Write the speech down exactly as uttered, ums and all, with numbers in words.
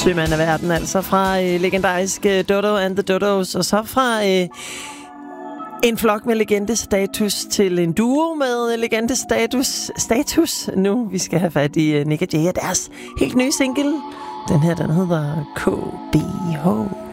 sømand af verden, altså fra øh, legendariske Dodo and the Dodos, og så fra øh, en flok med legendestatus til en duo med legendestatus status nu. Vi skal have fat i uh, Nick og Jay og deres helt nye single. Den her, den hedder K B H.